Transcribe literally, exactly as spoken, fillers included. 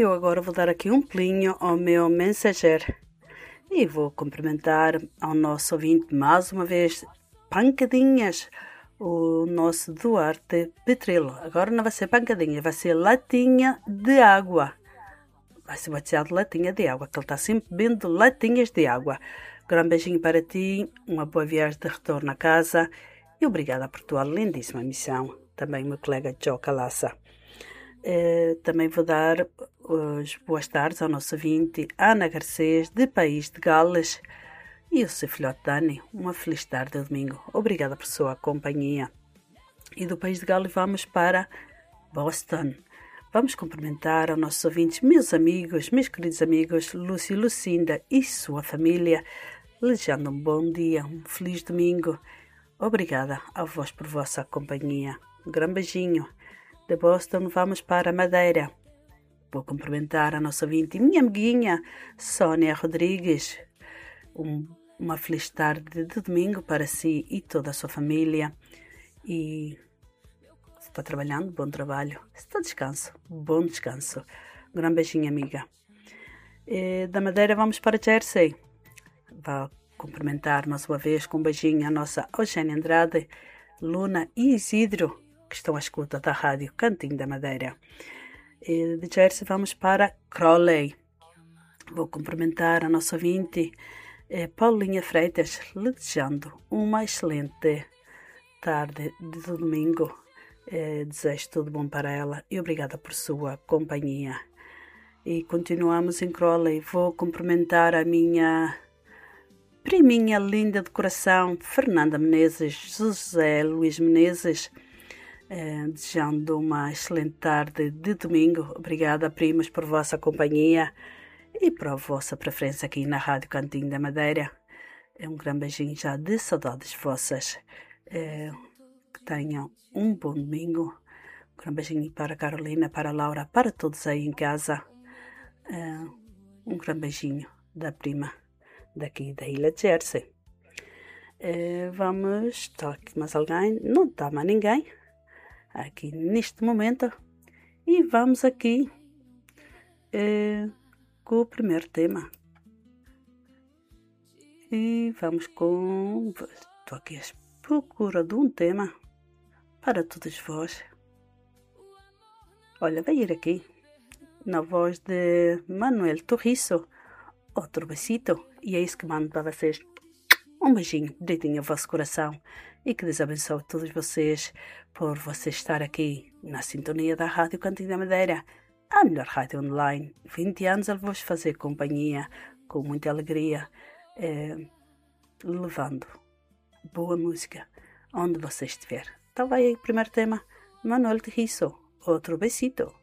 eu agora vou dar aqui um pulinho ao meu mensageiro e vou cumprimentar ao nosso ouvinte mais uma vez, pancadinhas, o nosso Duarte Petrilo. Agora não vai ser pancadinha, vai ser latinha de água. Vai ser batizado de latinha de água, que ele está sempre bebendo latinhas de água. Grande beijinho para ti, uma boa viagem de retorno a casa e obrigada por tua lindíssima missão. Também meu colega Joe Calaça. Eh, também vou dar as boas tardes ao nosso ouvinte Ana Garcês, de País de Gales, e o seu filhote Dani. Uma feliz tarde de domingo. Obrigada por sua companhia. E do País de Gales vamos para Boston. Vamos cumprimentar aos nossos ouvintes, meus amigos, meus queridos amigos, Lúcio e Lucinda e sua família, desejando um bom dia, um feliz domingo. Obrigada a vós por vossa companhia. Um grande beijinho. De Boston vamos para Madeira. Vou cumprimentar a nossa ouvinte e minha amiguinha Sónia Rodrigues. Um, uma feliz tarde de domingo para si e toda a sua família. E se está trabalhando, bom trabalho. Se está descanso, bom descanso. Um grande beijinho, amiga. E da Madeira vamos para Jersey. Vou cumprimentar mais uma vez com um beijinho a nossa Eugênia Andrade, Luna e Isidro, que estão à escuta da rádio Cantinho da Madeira. E de Jersey vamos para Crawley. Vou cumprimentar a nossa ouvinte, eh, Paulinha Freitas, lhe desejando uma excelente tarde de domingo. Eh, desejo tudo bom para ela e obrigada por sua companhia. E continuamos em Crawley. Vou cumprimentar a minha priminha linda de coração, Fernanda Menezes, José Luís Menezes, eh, desejando uma excelente tarde de domingo. Obrigada, primos, por vossa companhia e por a vossa preferência aqui na Rádio Cantinho da Madeira. É um grande beijinho já de saudades vossas. Eh, que tenham um bom domingo. Um grande beijinho para a Carolina, para a Laura, para todos aí em casa. Eh, um grande beijinho da prima daqui da Ilha de Jersey. Eh, vamos, está aqui mais alguém? Não está mais ninguém aqui neste momento. E vamos aqui eh, com o primeiro tema. E vamos com... Estou aqui à procura de um tema para todos vós. Olha, vai ir aqui na voz de Manuel Torriço, outro besito. E é isso que mando para vocês. Um beijinho direitinho ao vosso coração e que Deus abençoe todos vocês por vocês estar aqui na sintonia da Rádio Cantinho da Madeira, a melhor rádio online. vinte anos a vos fazer companhia com muita alegria, eh, levando boa música onde você estiver. Então vai aí o primeiro tema, Manuel Torriço, outro besito.